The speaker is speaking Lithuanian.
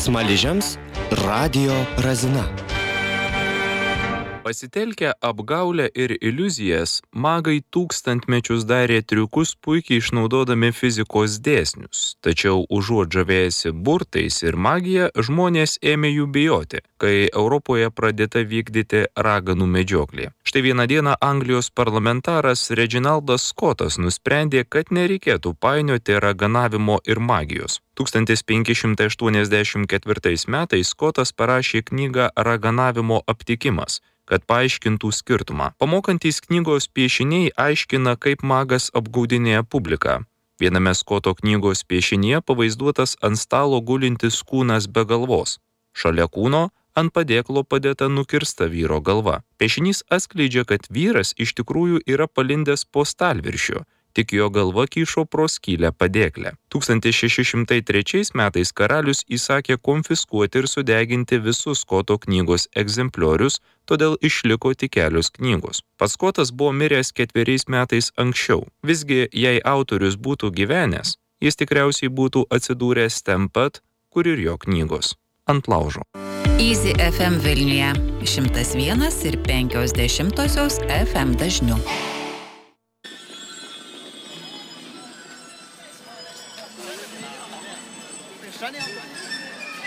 Smaližiams radijo razina. Pasitelkę apgaulę ir iliuzijas, magai tūkstantmečius darė triukus puikiai išnaudodami fizikos dėsnius. Tačiau užuot žavėjęsi burtais ir magija, žmonės ėmė jų bijoti, kai Europoje pradėta vykdyti raganų medžioklė. Štai vieną dieną Anglijos parlamentaras Reginaldas Scottas nusprendė, kad nereikėtų painioti raganavimo ir magijos. 1584 metais Scottas parašė knygą Raganavimo aptikimas, kad paaiškintų skirtumą. Pamokantys knygos piešiniai aiškina, kaip magas apgaudinėja publiką. Viename Scotto knygos piešinyje pavaizduotas ant stalo gulintis kūnas be galvos. Šalia kūno ant padėklo padėta nukirsta vyro galva. Piešinys atskleidžia, kad vyras iš tikrųjų yra palindęs po stalviršiu, tik jo galva kyšo pro skylę padėklę. 1603 metais karalius įsakė konfiskuoti ir sudeginti visus Scotto knygos egzempliorius, todėl išliko tik kelios knygos. Pats Scottas buvo miręs 4 metais anksčiau. Visgi, jei autorius būtų gyvenęs, jis tikriausiai būtų atsidūręs ten pat, kur ir jo knygos – ant laužo. Easy FM Vilniuje 101,5 FM dažniu.